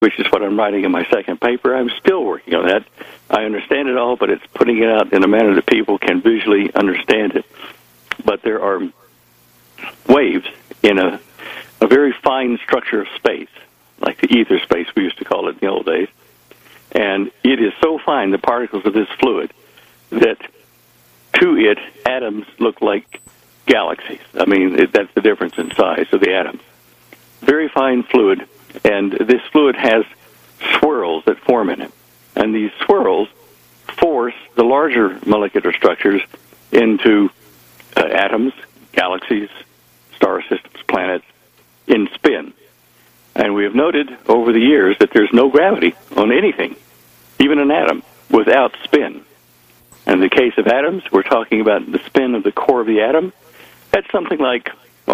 which is what I'm writing in my second paper. I'm still working on that. I understand it all, but it's putting it out in a manner that people can visually understand it. But there are waves in a very fine structure of space, like the ether space we used to call it in the old days. And it is so fine, the particles of this fluid, that to it, atoms look like galaxies. I mean, that's the difference in size of the atoms. Very fine fluid, and this fluid has swirls that form in it. And these swirls force the larger molecular structures into atoms, galaxies, star systems, planets, in spin. And we have noted over the years that there's no gravity on anything, even an atom, without spin. And in the case of atoms, we're talking about the spin of the core of the atom. That's something like,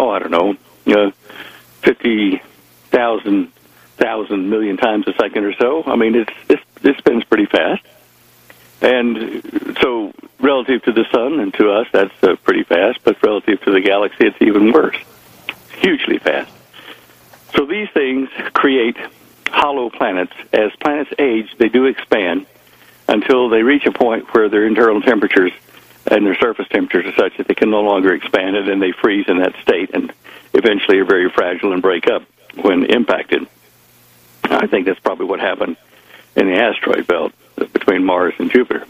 50,000 million times a second or so. I mean, this spins pretty fast. And so relative to the sun and to us, that's pretty fast, but relative to the galaxy, it's even worse. It's hugely fast. So these things create hollow planets. As planets age, they do expand until they reach a point where their internal temperatures and their surface temperatures are such that they can no longer expand, and then they freeze in that state and eventually are very fragile and break up when impacted. I think that's probably what happened in the asteroid belt between Mars and Jupiter.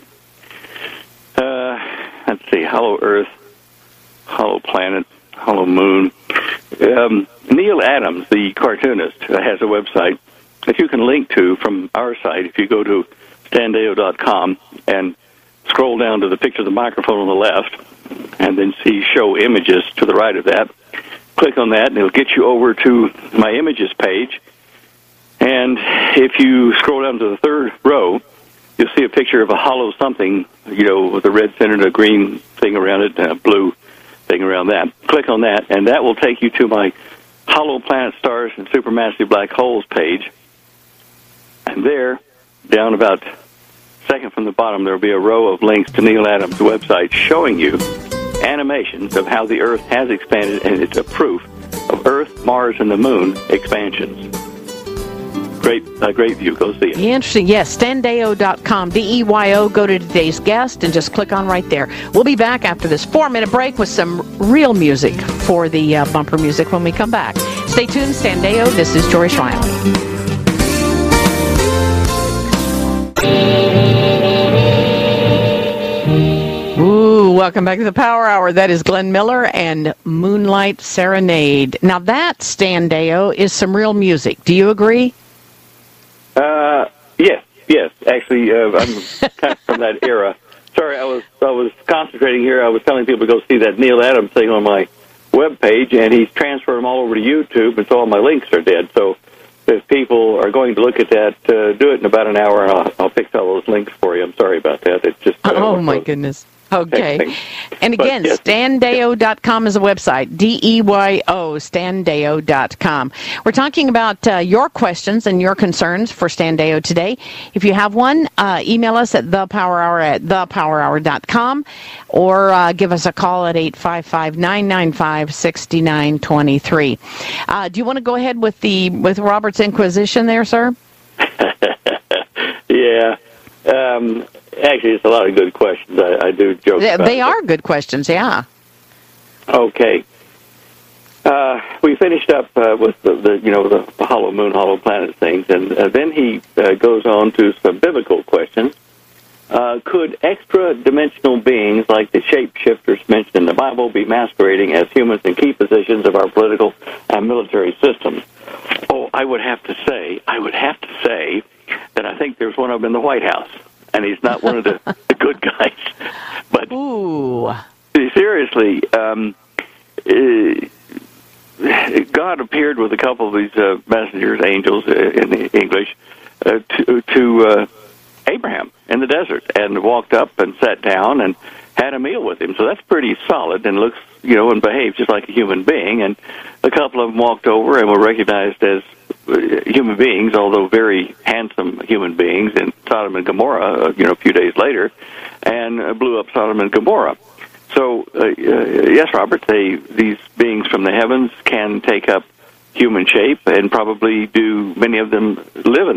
Let's see, hollow Earth, hollow planet, hollow moon. Neil Adams, the cartoonist, has a website that you can link to from our site if you go to standeo.com and scroll down to the picture of the microphone on the left and then see show images to the right of that. Click on that and it'll get you over to my images page. And if you scroll down to the third row, you'll see a picture of a hollow something, with a red center and a green thing around it and a blue thing around that. Click on that, and that will take you to my hollow planet, stars, and supermassive black holes page. And there, down about second from the bottom, there will be a row of links to Neil Adams' website showing you animations of how the Earth has expanded, and it's a proof of Earth, Mars, and the Moon expansions. Great view. Go see it. Interesting. Yes, standeo.com, DEYO. Go to today's guest and just click on right there. We'll be back after this 4-minute break with some real music for the bumper music when we come back. Stay tuned, Standeo. This is Joyce Riley. Ooh, welcome back to the Power Hour. That is Glenn Miller and Moonlight Serenade. Now that, Standeo, is some real music. Do you agree? Yes. Actually, I'm kind of from that era. Sorry, I was concentrating here. I was telling people to go see that Neil Adams thing on my webpage, and he's transferred them all over to YouTube, and so all my links are dead. So if people are going to look at that, do it in about an hour, and I'll fix all those links for you. I'm sorry about that. It's just oh my goodness. Okay. And again, yes. Standeo.com is a website. DEYO, standeo.com. We're talking about your questions and your concerns for Standeo today. If you have one, email us at thepowerhour@thepowerhour.com or give us a call at 855-995-6923. Do you want to go ahead with Robert's Inquisition there, sir? Yeah. Actually, it's a lot of good questions. I do joke about They are good questions, yeah. Okay. We finished up with the hollow moon, hollow planet things, and then he goes on to some biblical questions. Could extra-dimensional beings like the shapeshifters mentioned in the Bible be masquerading as humans in key positions of our political and military systems? Oh, I would have to say that I think there's one of them in the White House. And he's not one of the good guys. But ooh. Seriously, God appeared with a couple of these messengers, angels in English, to Abraham in the desert, and walked up and sat down and had a meal with him. So that's pretty solid and looks, and behaves just like a human being. And a couple of them walked over and were recognized as human beings, although very handsome human beings, in Sodom and Gomorrah, a few days later, and blew up Sodom and Gomorrah. So, yes, Robert, these beings from the heavens can take up human shape, and probably do many of them live in